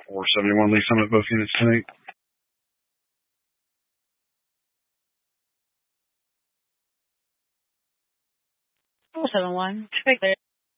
471 Lee Summit, both units tonight. 471, traffic there.